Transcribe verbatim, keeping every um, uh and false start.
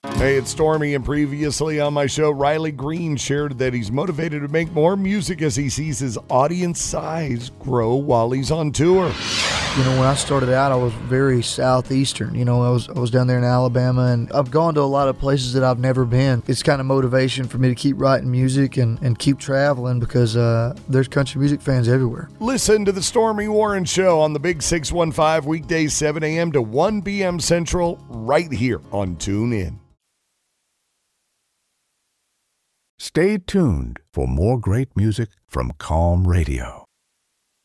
Hey, it's Stormy, and previously on my show, Riley Green shared that he's motivated to make more music as he sees his audience size grow while he's on tour. You know, when I started out, I was very southeastern. You know, I was I was down there in Alabama, and I've gone to a lot of places that I've never been. It's kind of motivation for me to keep writing music and, and keep traveling because uh, there's country music fans everywhere. Listen to the Stormy Warren Show on the Big six one five, weekdays seven a.m. to one p.m. Central, right here on TuneIn. Stay tuned for more great music from Calm Radio.